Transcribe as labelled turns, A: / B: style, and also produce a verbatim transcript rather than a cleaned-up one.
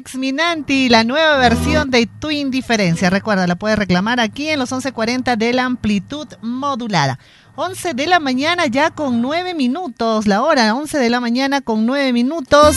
A: Alex Minanti, la nueva versión de Tu Indiferencia. Recuerda, la puedes reclamar aquí en los once cuarenta de la amplitud modulada. once de la mañana ya con nueve minutos, la hora once de la mañana con nueve minutos.